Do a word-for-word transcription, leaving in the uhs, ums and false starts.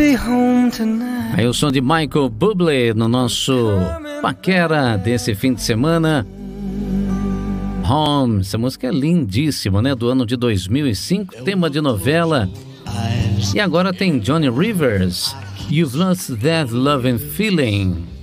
Aí o som de Michael Bublé no nosso paquera desse fim de semana. Home, essa música é lindíssima, né? Do ano de dois mil e cinco, tema de novela. E agora tem Johnny Rivers, You've Lost That Loving Feeling.